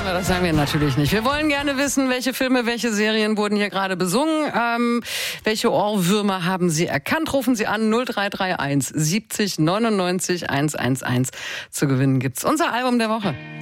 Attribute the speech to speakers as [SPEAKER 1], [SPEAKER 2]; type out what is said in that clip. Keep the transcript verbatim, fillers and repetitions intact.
[SPEAKER 1] Na, das sagen wir natürlich nicht. Wir wollen gerne wissen, welche Filme, welche Serien wurden hier gerade besungen. Ähm, welche Ohrwürmer haben Sie erkannt? Rufen Sie an null drei drei eins siebzig neunundneunzig hundertundzehn. Zu gewinnen gibt's unser Album der Woche.